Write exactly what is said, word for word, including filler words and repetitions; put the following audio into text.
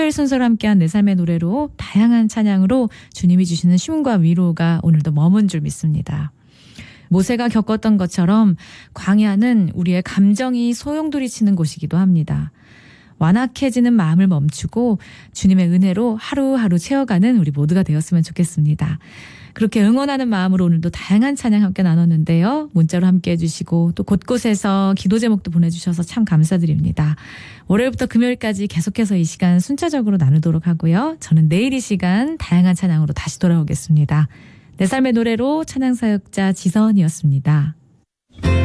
토요일 순서로 함께한 내 삶의 노래로 다양한 찬양으로 주님이 주시는 쉼과 위로가 오늘도 머문 줄 믿습니다. 모세가 겪었던 것처럼 광야는 우리의 감정이 소용돌이치는 곳이기도 합니다. 완악해지는 마음을 멈추고 주님의 은혜로 하루하루 채워가는 우리 모두가 되었으면 좋겠습니다. 그렇게 응원하는 마음으로 오늘도 다양한 찬양 함께 나눴는데요. 문자로 함께 해주시고 또 곳곳에서 기도 제목도 보내주셔서 참 감사드립니다. 월요일부터 금요일까지 계속해서 이 시간 순차적으로 나누도록 하고요. 저는 내일 이 시간 다양한 찬양으로 다시 돌아오겠습니다. 내 삶의 노래로 찬양사역자 지선이었습니다.